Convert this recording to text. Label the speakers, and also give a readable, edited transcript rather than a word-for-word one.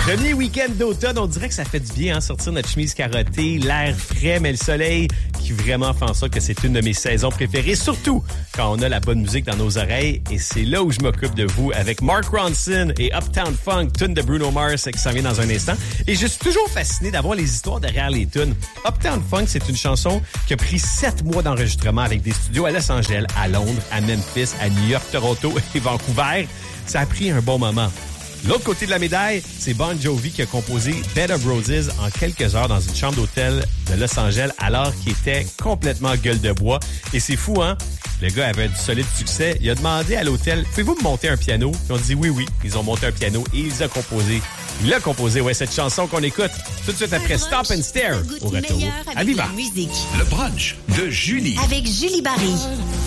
Speaker 1: Premier week-end d'automne, on dirait que ça fait du bien, sortir notre chemise carottée, l'air frais, mais le soleil qui vraiment fait en sorte que c'est une de mes saisons préférées, surtout quand on a la bonne musique dans nos oreilles. Et c'est là où je m'occupe de vous avec Mark Ronson et Uptown Funk, tune de Bruno Mars qui s'en vient dans un instant. Et je suis toujours fasciné d'avoir les histoires derrière les tunes. Uptown Funk, c'est une chanson qui a pris 7 mois d'enregistrement avec des studios à Los Angeles, à Londres, à Memphis, à New York, Toronto et Vancouver. Ça a pris un bon moment. L'autre côté de la médaille, c'est Bon Jovi qui a composé Bed of Roses en quelques heures dans une chambre d'hôtel de Los Angeles alors qu'il était complètement gueule de bois. Et c'est fou, hein? Le gars avait du solide succès. Il a demandé à l'hôtel, pouvez-vous me monter un piano? Ils ont dit oui. Ils ont monté un piano et il a composé. Il a composé, cette chanson qu'on écoute tout de suite après Stop and Stare au retour à Viva.
Speaker 2: Le brunch de Julie.
Speaker 3: Avec Julie Barry.